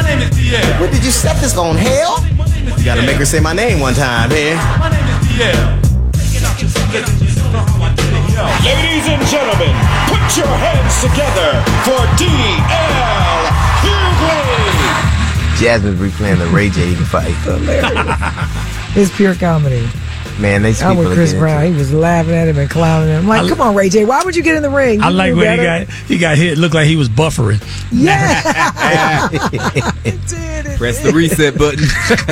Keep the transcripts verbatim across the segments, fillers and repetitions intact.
name is D L. What did you set this on, hell? You gotta make her say my name one time, man. My name is D L. Ladies and gentlemen, put your hands together for D L Hughley. Jasmine's replaying the Ray J fight. It's pure comedy. Man, they I'm with Chris Brown. He was laughing at him and clowning him. I'm like, I, come on, Ray J, why would you get in the ring? You I like when better. he got he got hit. Looked like he was buffering. Yeah. did it. Press the reset button.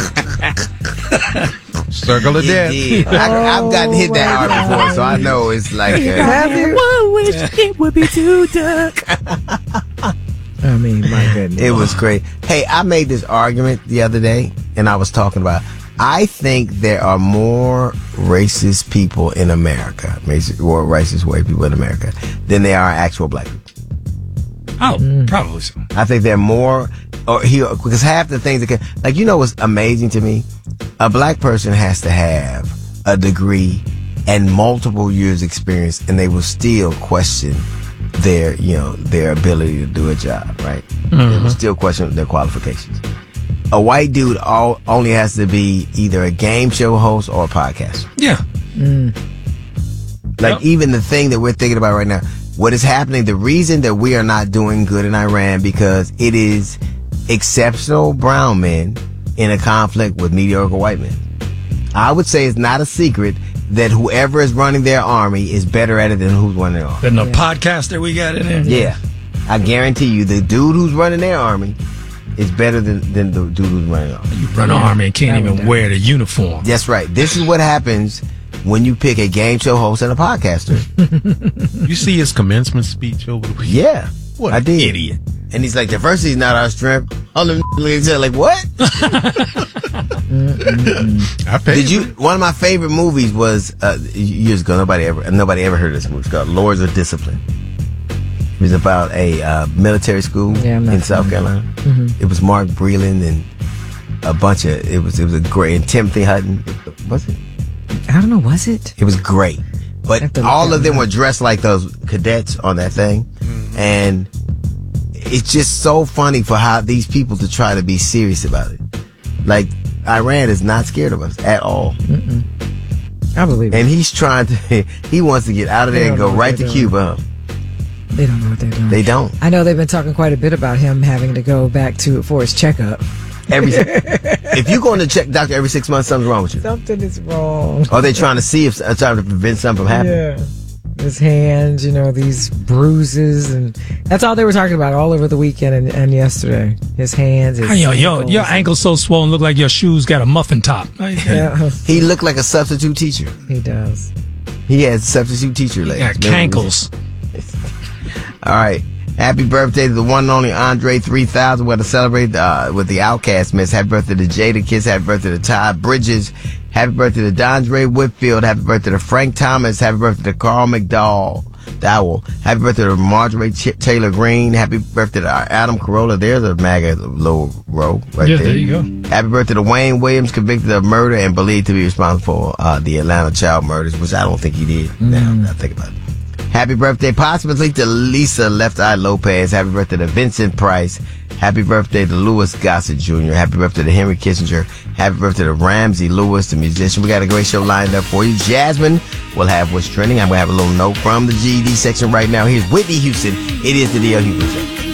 Circle of death. I, I've gotten hit that hard before, so I know it's like. Uh, One wish it would be too dark. I mean, my goodness. It was great. Hey, I made this argument the other day, and I was talking about. I think there are more racist people in America, racist, or racist white people in America, than there are actual black people. Oh, mm. probably so. I think there are more, or he, because half the things that can, like, you know what's amazing to me? A black person has to have a degree and multiple years experience, and they will still question their, you know, their ability to do a job, right? Mm-hmm. They will still question their qualifications. A white dude all, only has to be either a game show host or a podcaster. Yeah. Mm. Like, yep. even the thing that we're thinking about right now, what is happening, the reason that we are not doing good in Iran, because it is exceptional brown men in a conflict with mediocre white men. I would say it's not a secret that whoever is running their army is better at it than who's running their army. Than the yeah. podcaster we got in there? Yeah. I guarantee you, the dude who's running their army is better than, than the dude who's running their army. You run an army and can't even wear the uniform. That's right. This is what happens when you pick a game show host and a podcaster. You see his commencement speech over the weekend? Yeah. What I an did. idiot. And he's like, diversity is not our strength. All them look at each other like, what? I paid Did you? One of my favorite movies was uh, years ago. Nobody ever, nobody ever heard of this movie. It's called Lords of Discipline. It was about a uh, military school yeah, in South Carolina. Mm-hmm. It was Mark Breland and a bunch of. It was it was a great and Timothy Hutton. Was it? I don't know. Was it? It was great, but all of them were dressed like those cadets on that thing, mm-hmm. and it's just so funny for how these people to try to be serious about it. Like, Iran is not scared of us at all. Mm-mm. I believe it. And he's trying to, he wants to get out of there and go right to Cuba. They don't know what they're doing. They don't. I know they've been talking quite a bit about him having to go back to for his checkup. Every, if you're going to check doctor every six months, something's wrong with you. Something is wrong. Are they trying to see if, trying to prevent something from happening? Yeah. His hands, you know, these bruises, and that's all they were talking about all over the weekend and, and yesterday. His hands, his yo, yo, your ankle's so swollen, look like your shoes got a muffin top. Yeah. He looked like a substitute teacher. He does. He has substitute teacher legs. He got cankles. All right. Happy birthday to the one and only Andre three thousand. We're going to celebrate uh, with the Outcast Miss. Happy birthday to Jada Kiss. Happy birthday to Ty Bridges. Happy birthday to Dondre Whitfield. Happy birthday to Frank Thomas. Happy birthday to Carl McDowell. Dowell. Happy birthday to Marjorie Ch- Taylor Green. Happy birthday to Adam Carolla. There's a MAGA low row right yeah, there. there you go. Happy birthday to Wayne Williams, convicted of murder and believed to be responsible for uh, the Atlanta child murders, which I don't think he did. Mm. Now, now think about it. Happy birthday possibly to Lisa Left Eye Lopez. Happy birthday to Vincent Price. Happy birthday to Louis Gossett Junior Happy birthday to Henry Kissinger. Happy birthday to Ramsey Lewis, the musician. We got a great show lined up for you. Jasmine will have what's trending. I'm going to have a little note from the G E D section right now. Here's Whitney Houston. It is the D L Hughley Show.